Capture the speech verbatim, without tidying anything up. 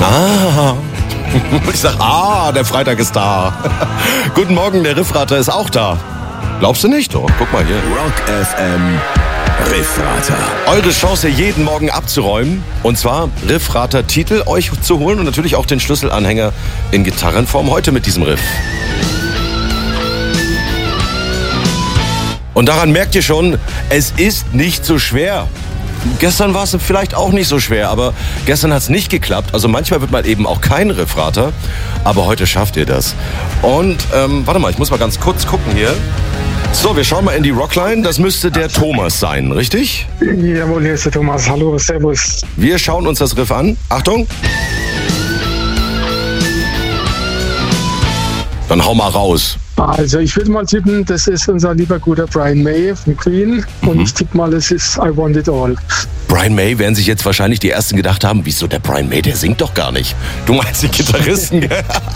Ah, ich sag, ah, der Freitag ist da. Guten Morgen, der Riffrater ist auch da. Glaubst du nicht? Oh, guck mal hier. Rock F M Riffrater. Eure Chance, jeden Morgen abzuräumen. Und zwar Riffrater-Titel euch zu holen und natürlich auch den Schlüsselanhänger in Gitarrenform. Heute mit diesem Riff. Und daran merkt ihr schon, es ist nicht so schwer. Gestern war es vielleicht auch nicht so schwer, aber gestern hat es nicht geklappt. Also manchmal wird man eben auch kein Riffrater, aber heute schafft ihr das. Und ähm, warte mal, ich muss mal ganz kurz gucken hier. So, wir schauen mal in die Rockline. Das müsste der Thomas sein, richtig? Jawohl, hier ist der Thomas. Hallo, servus. Wir schauen uns das Riff an. Achtung. Dann hau mal raus. Also ich würde mal tippen, das ist unser lieber guter Brian May von Queen. Und Mhm. ich tippe mal, es ist I Want It All. Brian May werden sich jetzt wahrscheinlich die Ersten gedacht haben, wieso der Brian May, der singt doch gar nicht. Du meinst die Gitarristen, gell?